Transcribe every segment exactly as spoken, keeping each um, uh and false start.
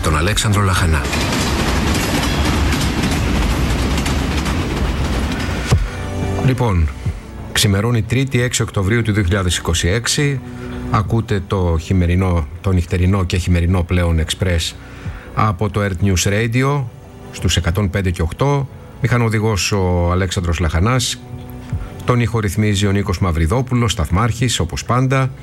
τον Αλέξανδρο Λαχανά. Λοιπόν, ξημερώνει Τρίτη έξι Οκτωβρίου του δύο χιλιάδες είκοσι έξι. Ακούτε το χειμερινό, το νυχτερινό και χειμερινό πλέον Express από το Earth News Radio στους εκατόν πέντε και οκτώ. Μηχανοδηγός ο Αλέξανδρος Λαχανάς. Τον ήχο ρυθμίζει ο Νίκος Μαυριδόπουλος, σταθμάρχης όπως πάντα.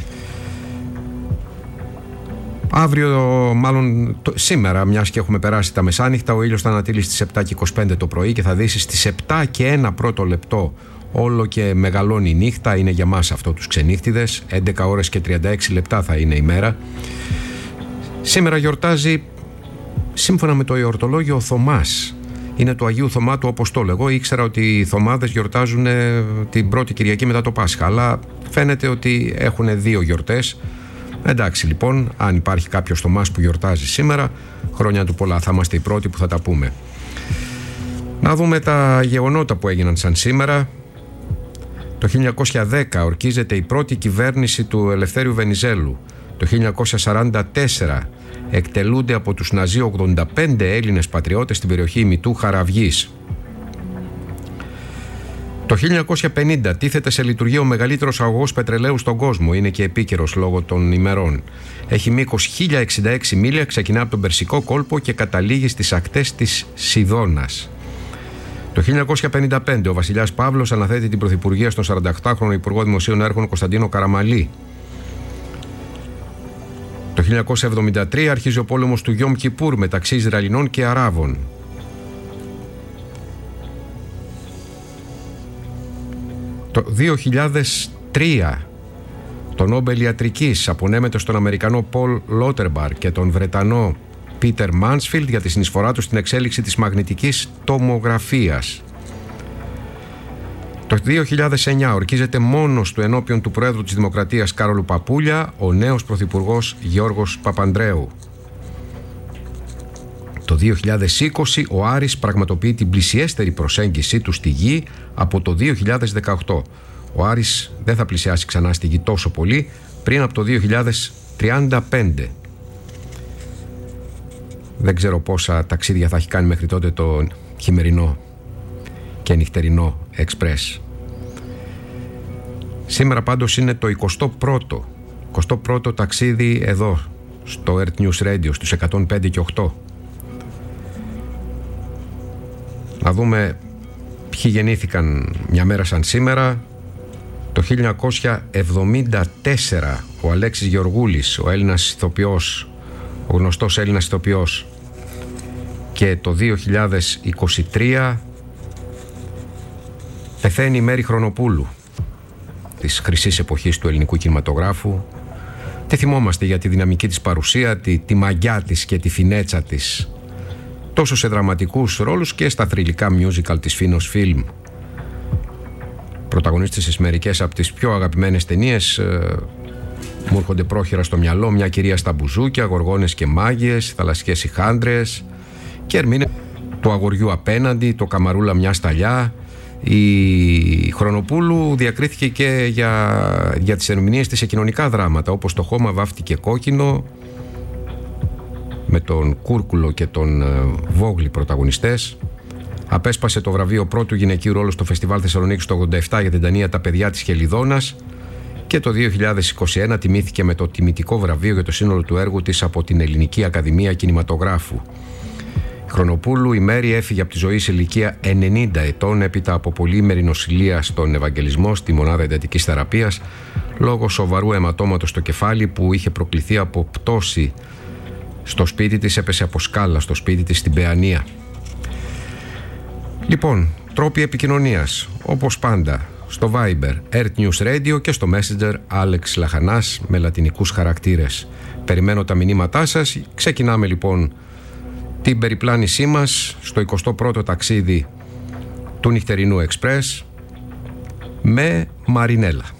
Αύριο, μάλλον το, σήμερα, μιας και έχουμε περάσει τα μεσάνυχτα, ο ήλιος θα ανατείλει στις επτά και είκοσι πέντε το πρωί και θα δύσει στις επτά και ένα πρώτο λεπτό. Όλο και μεγαλώνει η νύχτα, είναι για μας αυτό τους ξενύχτιδες. έντεκα ώρες και τριάντα έξι λεπτά θα είναι η μέρα. Σήμερα γιορτάζει, σύμφωνα με το ιορτολόγιο, ο Θωμάς. Είναι του Αγίου Θωμά του Αποστόλου. Εγώ ήξερα ότι οι Θωμάδες γιορτάζουν την πρώτη Κυριακή μετά το Πάσχα, αλλά φαίνεται ότι έχουν δύο γιορτές. Εντάξει λοιπόν, αν υπάρχει κάποιος Θωμάς που γιορτάζει σήμερα, χρόνια του πολλά, θα είμαστε οι πρώτοι που θα τα πούμε. Να δούμε τα γεγονότα που έγιναν σαν σήμερα. Το χίλια εννιακόσια δέκα ορκίζεται η πρώτη κυβέρνηση του Ελευθέριου Βενιζέλου. Το χίλια εννιακόσια σαράντα τέσσερα εκτελούνται από τους Ναζί ογδόντα πέντε Έλληνες πατριώτες στην περιοχή ημιτού Χαραυγής. Το χίλια εννιακόσια πενήντα τίθεται σε λειτουργία ο μεγαλύτερος αγωγός πετρελαίου στον κόσμο. Είναι και επίκαιρος λόγω των ημερών. Έχει μήκος χίλια εξήντα έξι μίλια, ξεκινά από τον Περσικό κόλπο και καταλήγει στις ακτές της Σιδώνας. Το χίλια εννιακόσια πενήντα πέντε ο βασιλιάς Παύλος αναθέτει την πρωθυπουργία στον σαρανταοκτάχρονο Υπουργό Δημοσίων Έργων Κωνσταντίνο Καραμαλή. Το χίλια εννιακόσια εβδομήντα τρία αρχίζει ο πόλεμος του Γιόμ Κιπούρ μεταξύ Ισραηλινών και Αράβων. Το δύο χιλιάδες τρία το Νόμπελ Ιατρικής απονέμεται στον Αμερικανό Πολ Λότερμπαρ και τον Βρετανό Πίτερ Μάνσφιλντ για τη συνεισφορά του στην εξέλιξη της μαγνητικής τομογραφίας. Το δύο χιλιάδες εννιά ορκίζεται μόνος του ενώπιον του Προέδρου της Δημοκρατίας Κάρολου Παπούλια ο νέος Πρωθυπουργός Γιώργος Παπανδρέου. Το δύο χιλιάδες είκοσι ο Άρης πραγματοποιεί την πλησιέστερη προσέγγιση του στη Γη από το δύο χιλιάδες δεκαοκτώ. Ο Άρης δεν θα πλησιάσει ξανά στη Γη τόσο πολύ πριν από το δύο χιλιάδες τριάντα πέντε. Δεν ξέρω πόσα ταξίδια θα έχει κάνει μέχρι τότε το χειμερινό και νυχτερινό Express. Σήμερα πάντως είναι το εικοστό πρώτο, εικοστό πρώτο ταξίδι εδώ στο Earth News Radio στους εκατόν πέντε και οκτώ. Να δούμε ποιοι γεννήθηκαν μια μέρα σαν σήμερα. Το χίλια εννιακόσια εβδομήντα τέσσερα ο Αλέξης Γεωργούλης, ο Έλληνας ηθοποιός, ο γνωστός Έλληνας ηθοποιός. Και το δύο χιλιάδες είκοσι τρία πεθαίνει η Μέρη Χρονοπούλου, της χρυσής εποχής του ελληνικού κινηματογράφου. Τι θυμόμαστε για τη δυναμική της παρουσία, τη, τη μαγιά της και τη φινέτσα της, τόσο σε δραματικούς ρόλους και στα θρυλικά musical της Φίνος Φιλμ. Πρωταγωνίστησε σε μερικές από τις πιο αγαπημένες ταινίες. ε, μου έρχονται πρόχειρα στο μυαλό Μια κυρία στα μπουζούκια, Γοργόνες και μάγειες, Θαλασσικές ηχάντρες και ερμήνε του Αγοριού απέναντι, το Καμαρούλα μια σταλιά. Η Χρονοπούλου διακρίθηκε και για, για τις ερμηνείες της σε κοινωνικά δράματα, όπως Το χώμα βάφτηκε κόκκινο, με τον Κούρκουλο και τον Βόγλη πρωταγωνιστές. Απέσπασε το βραβείο πρώτου γυναικείου ρόλου στο Φεστιβάλ Θεσσαλονίκης το ογδόντα επτά για την ταινία Τα παιδιά της Χελιδόνας και το δύο χιλιάδες είκοσι ένα τιμήθηκε με το τιμητικό βραβείο για το σύνολο του έργου της από την Ελληνική Ακαδημία Κινηματογράφου. Χρονοπούλου η Μέρη έφυγε από τη ζωή σε ηλικία ενενήντα ετών έπειτα από πολύμερη νοσηλεία στον Ευαγγελισμό στη μονάδα εντατικής θεραπείας λόγω σοβαρού αιματώματος στο κεφάλι που είχε προκληθεί από πτώση στο σπίτι της, έπεσε από σκάλα στο σπίτι της στην Παιανία. Λοιπόν, τρόποι επικοινωνίας όπως πάντα στο Viber Earth News Radio και στο Messenger Alex Λαχανάς με λατινικούς χαρακτήρες. Περιμένω τα μηνύματά σας. Ξεκινάμε λοιπόν την περιπλάνησή μας στο εικοστό πρώτο ταξίδι του νυχτερινού Express με Μαρινέλα.